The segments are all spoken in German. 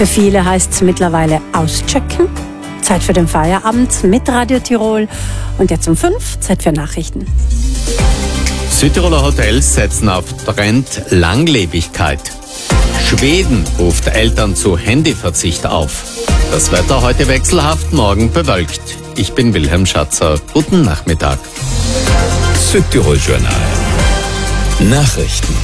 Für viele heißt es mittlerweile auschecken. Zeit für den Feierabend mit Radio Tirol. Und jetzt um 5, Zeit für Nachrichten. Südtiroler Hotels setzen auf Trend Langlebigkeit. Schweden ruft Eltern zu Handyverzicht auf. Das Wetter heute wechselhaft, morgen bewölkt. Ich bin Wilhelm Schatzer. Guten Nachmittag. Südtirol Journal. Nachrichten.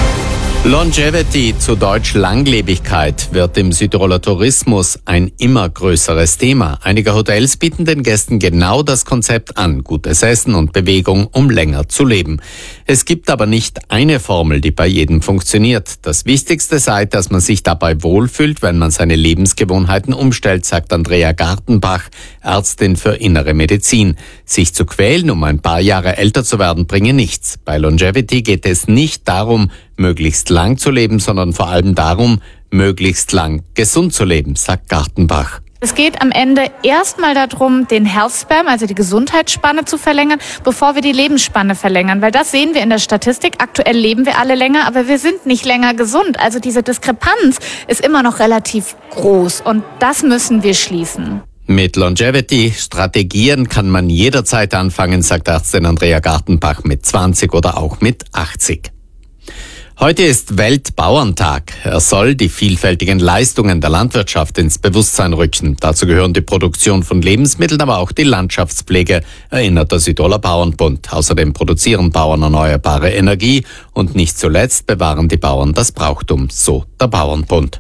Longevity, zu Deutsch Langlebigkeit, wird im Südtiroler Tourismus ein immer größeres Thema. Einige Hotels bieten den Gästen genau das Konzept an, gutes Essen und Bewegung, um länger zu leben. Es gibt aber nicht eine Formel, die bei jedem funktioniert. Das Wichtigste sei, dass man sich dabei wohlfühlt, wenn man seine Lebensgewohnheiten umstellt, sagt Andrea Gartenbach, Ärztin für Innere Medizin. Sich zu quälen, um ein paar Jahre älter zu werden, bringe nichts. Bei Longevity geht es nicht darum, möglichst lang zu leben, sondern vor allem darum, möglichst lang gesund zu leben, sagt Gartenbach. Es geht am Ende erstmal darum, den Healthspan, also die Gesundheitsspanne zu verlängern, bevor wir die Lebensspanne verlängern. Weil das sehen wir in der Statistik. Aktuell leben wir alle länger, aber wir sind nicht länger gesund. Also diese Diskrepanz ist immer noch relativ groß und das müssen wir schließen. Mit Longevity-Strategien kann man jederzeit anfangen, sagt Ärztin Andrea Gartenbach, mit 20 oder auch mit 80. Heute ist Weltbauerntag. Er soll die vielfältigen Leistungen der Landwirtschaft ins Bewusstsein rücken. Dazu gehören die Produktion von Lebensmitteln, aber auch die Landschaftspflege, erinnert der Südtiroler Bauernbund. Außerdem produzieren Bauern erneuerbare Energie und nicht zuletzt bewahren die Bauern das Brauchtum, so der Bauernbund.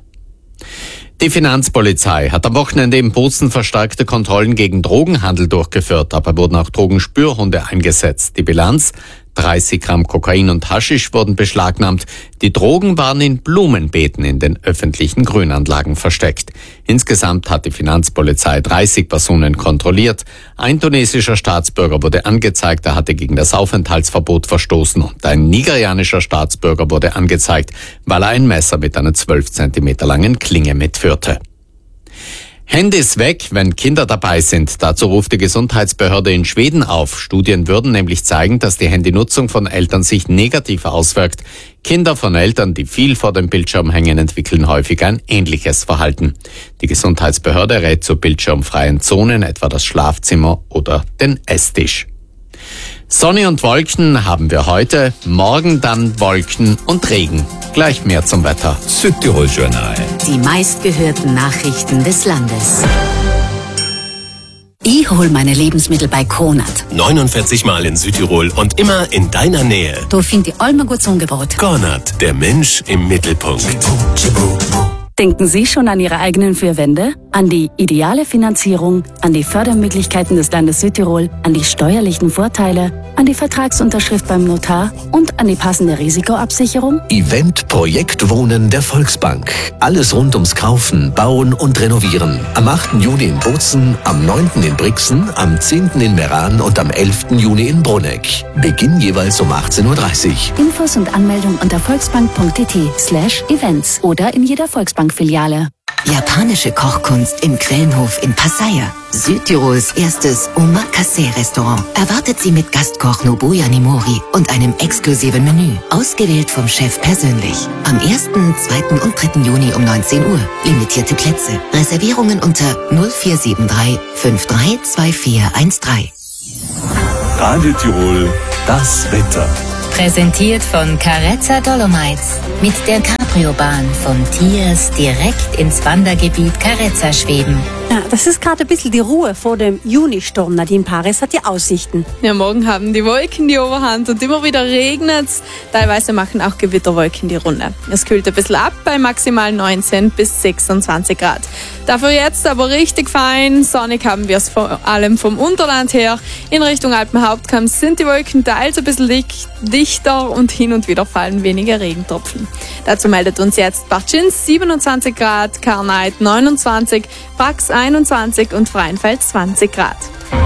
Die Finanzpolizei hat am Wochenende in Bozen verstärkte Kontrollen gegen Drogenhandel durchgeführt. Dabei wurden auch Drogenspürhunde eingesetzt. Die Bilanz: 30 Gramm Kokain und Haschisch wurden beschlagnahmt. Die Drogen waren in Blumenbeeten in den öffentlichen Grünanlagen versteckt. Insgesamt hat die Finanzpolizei 30 Personen kontrolliert. Ein tunesischer Staatsbürger wurde angezeigt, er hatte gegen das Aufenthaltsverbot verstoßen. Und ein nigerianischer Staatsbürger wurde angezeigt, weil er ein Messer mit einer 12 Zentimeter langen Klinge mitführte. Handys weg, wenn Kinder dabei sind. Dazu ruft die Gesundheitsbehörde in Schweden auf. Studien würden nämlich zeigen, dass die Handynutzung von Eltern sich negativ auswirkt. Kinder von Eltern, die viel vor dem Bildschirm hängen, entwickeln häufig ein ähnliches Verhalten. Die Gesundheitsbehörde rät zu bildschirmfreien Zonen, etwa das Schlafzimmer oder den Esstisch. Sonne und Wolken haben wir heute, morgen dann Wolken und Regen. Gleich mehr zum Wetter. Südtirol Journal. Die meistgehörten Nachrichten des Landes. Ich hol meine Lebensmittel bei Konrad. 49 Mal in Südtirol und immer in deiner Nähe. Da finde ich allem ein gutes Angebot. Konrad, der Mensch im Mittelpunkt. Denken Sie schon an Ihre eigenen 4 Wände? An die ideale Finanzierung, an die Fördermöglichkeiten des Landes Südtirol, an die steuerlichen Vorteile, an die Vertragsunterschrift beim Notar und an die passende Risikoabsicherung? Event Projekt Wohnen der Volksbank. Alles rund ums Kaufen, Bauen und Renovieren. Am 8. Juni in Bozen, am 9. in Brixen, am 10. in Meran und am 11. Juni in Bruneck. Beginn jeweils um 18:30 Uhr. Infos und Anmeldung unter volksbank.tt/events oder in jeder Volksbank-Filiale. Japanische Kochkunst im Quellenhof in Passaier. Südtirols erstes Omakase-Restaurant erwartet Sie mit Gastkoch Nobuya Nimori und einem exklusiven Menü, ausgewählt vom Chef persönlich. Am 1., 2. und 3. Juni um 19 Uhr. Limitierte Plätze. Reservierungen unter 0473 532413. Radio Tirol, das Wetter. Präsentiert von Carezza Dolomites. Mit der Cabrio-Bahn von Tiers direkt ins Wandergebiet Carezza schweben. Ja, das ist gerade ein bisschen die Ruhe vor dem Junisturm. Nadine Paris hat die Aussichten. Ja, morgen haben die Wolken die Oberhand und immer wieder regnet's. Teilweise machen auch Gewitterwolken die Runde. Es kühlt ein bisschen ab bei maximal 19 bis 26 Grad. Dafür jetzt aber richtig fein. Sonnig haben wir es vor allem vom Unterland her. In Richtung Alpenhauptkamm sind die Wolken teils ein bisschen dichter und hin und wieder fallen weniger Regentropfen. Dazu meldet uns jetzt Bartschins 27 Grad, Karneit 29, Brax 21 und Freienfeld 20 Grad.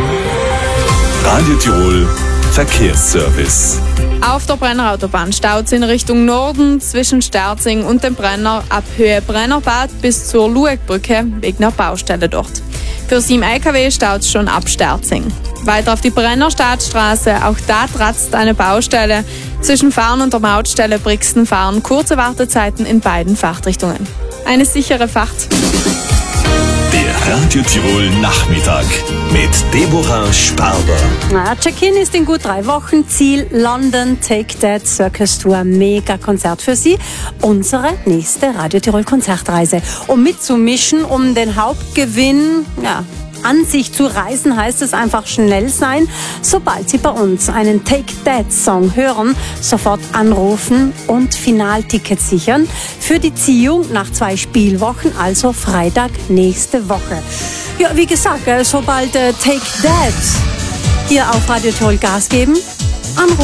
Radio Tirol, Verkehrsservice. Auf der Brenner Autobahn staut es in Richtung Norden zwischen Sterzing und dem Brenner ab Höhe Brennerbad bis zur Luegbrücke wegen einer Baustelle dort. Für 7 LKW staut es schon ab Sterzing. Weiter auf die Brenner Stadtstraße, auch da tratzt eine Baustelle. Zwischen Fahren und der Mautstelle Brixen fahren kurze Wartezeiten in beiden Fahrtrichtungen. eine sichere Fahrt. Der Radio Tirol Nachmittag mit Deborah Sparber. Check-in ist in gut 3 Wochen. Ziel London Take That Circus Tour. Mega Konzert für Sie. Unsere nächste Radio Tirol Konzertreise. Um mitzumischen, um den Hauptgewinn, an sich zu reisen, heißt es einfach schnell sein. Sobald Sie bei uns einen Take That Song hören, sofort anrufen und Finaltickets sichern für die Ziehung nach 2 Spielwochen, also Freitag nächste Woche. Ja, wie gesagt, sobald Take That hier auf Radio Tirol Gas geben, anrufen.